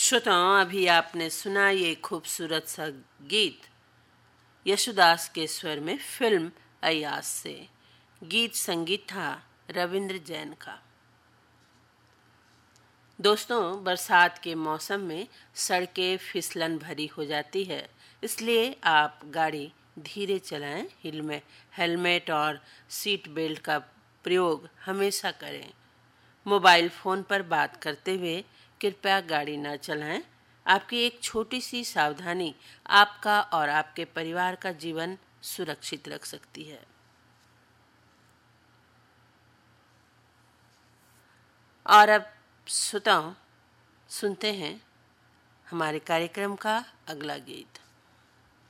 श्रोताओं, अभी आपने सुना ये खूबसूरत सा गीत यशुदास के स्वर में फिल्म अयाज से। गीत संगीत था रविंद्र जैन का। दोस्तों, बरसात के मौसम में सड़कें फिसलन भरी हो जाती है, इसलिए आप गाड़ी धीरे चलाएं। हेलमेट और सीट बेल्ट का प्रयोग हमेशा करें। मोबाइल फ़ोन पर बात करते हुए कृपया गाड़ी न चलाएं। आपकी एक छोटी सी सावधानी आपका और आपके परिवार का जीवन सुरक्षित रख सकती है। और अब श्रोताओं, सुनते हैं हमारे कार्यक्रम का अगला गीत।